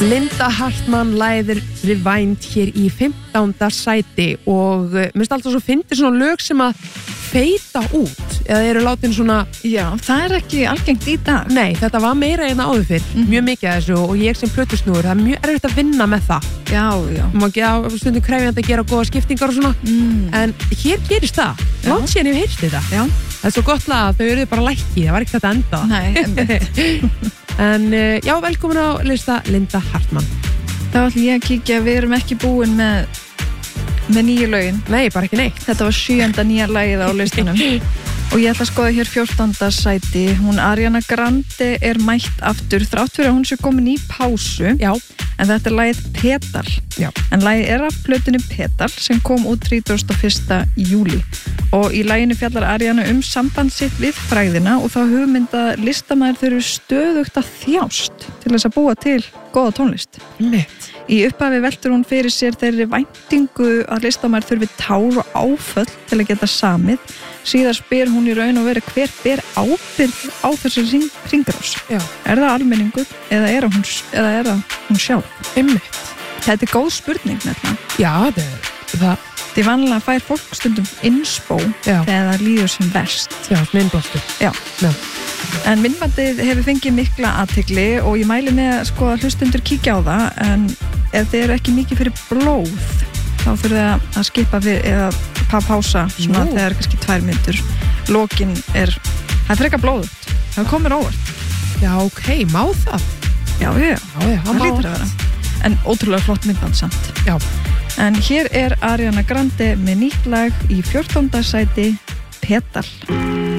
Linda Hartmann læðir Rewind hér í 15. sæti og mér finnst alltaf svo fyndið svona lög sem að feita út eða eru látin svona. Já, það ekki algengt í dag. Nei, þetta var meira en áður fyrr, mjög mikið af þessu og ég sem plötusnúður, það mjög erfitt að vinna með það. Já. Má ekki á stundum krefjandi að gera góða skiptingar og svona, en hér gerist það. Langt síðan ég heyrst þetta. Já. Það svo gott lag að þau eru bara lækki, það var ekki þetta enda. Nei, En já, velkomin á lista Linda Hartmann. þá ætlum ég að kíkja, við erum ekki búin með nýju lögin. Nei, bara ekki neitt. Þetta var 7. nýja lagið á listanum og ég ætla að skoða hér 14. sæti. Hún Ariana Grande er mætt aftur þrátt fyrir að hún sé komin í pásu. Já. En þetta er lagið Petal. Já. En lagið er af plötunni Petal sem kom út 31. júlí og í laginu fjallar Ariana samband sitt við fræðina og þá hugmynda listamaður þurfi stöðugt að þjást til þess að búa til góða tónlist. Mitt. Í upphafi veltur hún fyrir sér þeirri væntingu að listamaður þurfi tár og áföll til að geta samið. Síðar spyr hún í raun og veru hver ber ábyrgð á þessu hringrás. Já. Er það almenningur eða er það hún sjálf? Einmitt. Þetta er góð spurning nefnilega. Já, það. Því vanlega fær fólk stundum innspó Já. þegar það líður sem verst. Já, svona innblástur. Já. En myndbandið hefur fengið mikla athygli og ég mæli með að hlustendur kíkja á það, en ef þið eru ekki mikið fyrir blóð þá þurfið þið að skipa við eða pása svona þegar er kannski 2 mínútur. Lokin það er frekar blóðugt. Það komur óvart. Já, ok, má það? Já, það hlýtur að vera. En ótrúlega flott myndband samt. Já. En hér er Ariana Grande með nýtt lag í 14. sæti, Petal.